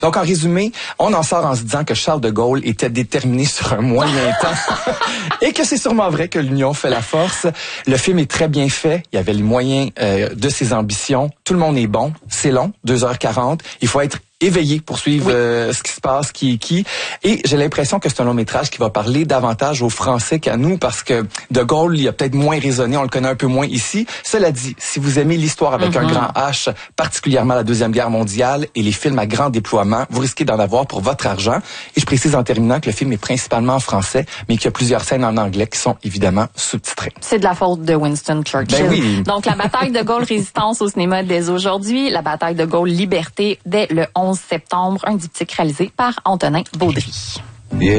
Donc, en résumé, on en sort en se disant que Charles de Gaulle était déterminé sur un moyen temps et que c'est sûrement vrai que l'union fait la force. Le film est très bien fait. Il y avait les moyens de ses ambitions. Tout le monde est bon. C'est long, 2h40. Il faut être éveillé pour suivre ce qui se passe, qui est qui. Et j'ai l'impression que c'est un long métrage qui va parler davantage aux Français qu'à nous, parce que De Gaulle, il a peut-être moins résonné, on le connaît un peu moins ici. Cela dit, si vous aimez l'histoire avec un grand H, particulièrement la Deuxième Guerre mondiale et les films à grand déploiement, vous risquez d'en avoir pour votre argent. Et je précise en terminant que le film est principalement en français, mais qu'il y a plusieurs scènes en anglais qui sont évidemment sous-titrées. C'est de la faute de Winston Churchill. Ben oui. Donc, la bataille de Gaulle-Résistance au cinéma dès aujourd'hui, la bataille de Gaulle-Liberté dès le 11 septembre, un diptyque réalisé par Antonin Baudry.